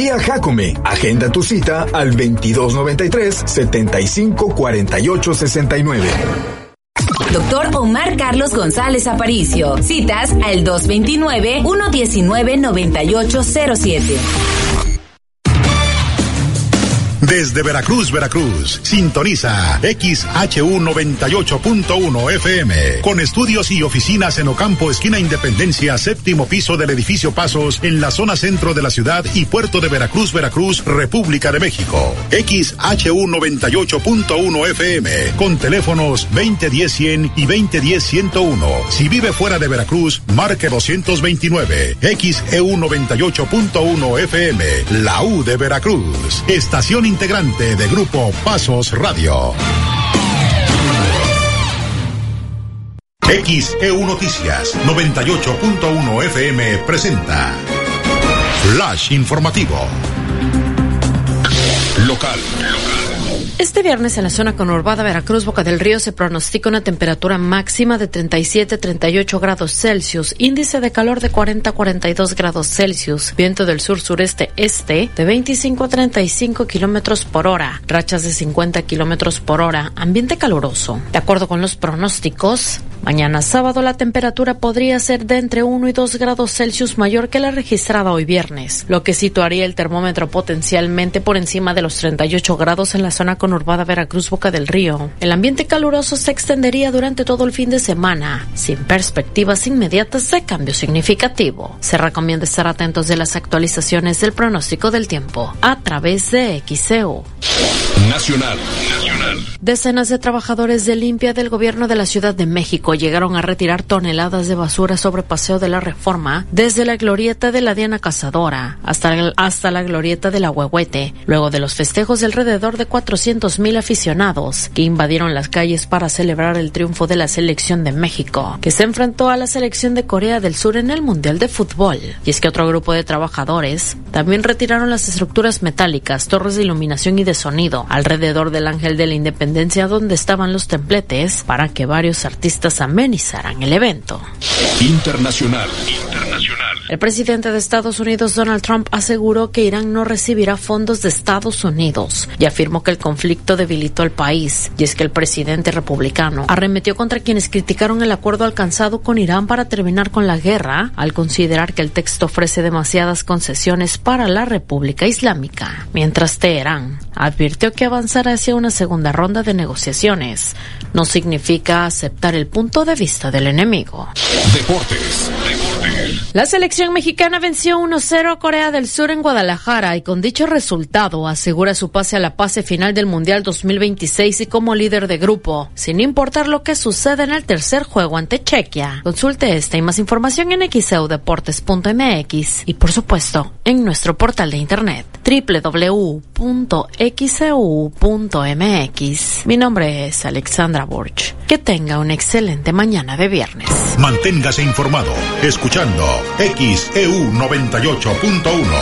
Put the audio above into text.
Pastelería Jacome. Agenda tu cita al 2293-754869. Doctor Omar Carlos González Aparicio. Citas al 229-119-9807. Desde Veracruz, sintoniza XHU 98.1 FM, con estudios y oficinas en Ocampo, esquina Independencia, séptimo piso del edificio Pasos, en la zona centro de la ciudad y puerto de Veracruz, República de México. XHU 98.1 FM, con teléfonos 2010-100 y 2010-101. Si vive fuera de Veracruz, marque 229. XEU 98.1 FM, la U de Veracruz. Estación integrante de Grupo Pasos Radio. XEU Noticias 98.1 FM presenta Flash Informativo. Local. Este viernes en la zona conurbada Veracruz, Boca del Río, se pronostica una temperatura máxima de 37-38 grados Celsius, índice de calor de 40-42 grados Celsius, viento del sur-sureste-este de 25 a 35 kilómetros por hora, rachas de 50 kilómetros por hora, ambiente caluroso. De acuerdo con los pronósticos, mañana sábado la temperatura podría ser de entre 1 y 2 grados Celsius mayor que la registrada hoy viernes, lo que situaría el termómetro potencialmente por encima de los 38 grados en la zona conurbada Veracruz, Boca del Río. El ambiente caluroso se extendería durante todo el fin de semana, sin perspectivas inmediatas de cambio significativo. Se recomienda estar atentos de las actualizaciones del pronóstico del tiempo a través de XEU. Nacional. Decenas de trabajadores de limpia del gobierno de la Ciudad de México llegaron a retirar toneladas de basura sobre Paseo de la Reforma desde la glorieta de la Diana Cazadora hasta la glorieta de la Huehuete, luego de los festejos de alrededor de 400,000 aficionados que invadieron las calles para celebrar el triunfo de la selección de México, que se enfrentó a la selección de Corea del Sur en el Mundial de Fútbol. Y es que otro grupo de trabajadores también retiraron las estructuras metálicas, torres de iluminación y de sonido alrededor del Ángel de la Independencia, donde estaban los templetes, para que varios artistas amenizaran el evento. Internacional. El presidente de Estados Unidos, Donald Trump, aseguró que Irán no recibirá fondos de Estados Unidos y afirmó que el conflicto debilitó al país. Y es que el presidente republicano arremetió contra quienes criticaron el acuerdo alcanzado con Irán para terminar con la guerra, al considerar que el texto ofrece demasiadas concesiones para la República Islámica. Mientras Teherán advirtió que avanzar hacia una segunda ronda de negociaciones no significa aceptar el punto de vista del enemigo. Deportes. La selección mexicana venció 1-0 a Corea del Sur en Guadalajara y con dicho resultado asegura su pase a la fase final del Mundial 2026 y como líder de grupo, sin importar lo que suceda en el tercer juego ante Chequia. Consulte esta y más información en xeudeportes.mx y por supuesto en nuestro portal de internet www.xeu.mx. Mi nombre es Alexandra Borch. Que tenga una excelente mañana de viernes. Manténgase informado escuchando XEU 98.1.